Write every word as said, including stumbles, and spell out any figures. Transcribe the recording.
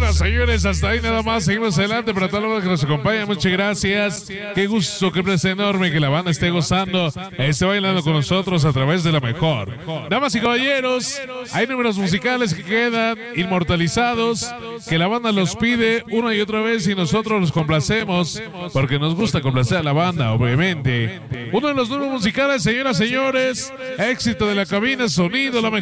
señoras, señores, hasta ahí nada más. Seguimos adelante para todos los que nos acompañan. Muchas gracias. Qué gusto, qué placer enorme que la banda esté gozando, esté bailando con nosotros a través de la mejor. Damas y caballeros, hay números musicales que quedan inmortalizados, que la banda los pide una y otra vez y nosotros los complacemos, porque nos gusta complacer a la banda, obviamente. Uno de los números musicales, señoras, señores, éxito de la cabina, sonido, la mejor.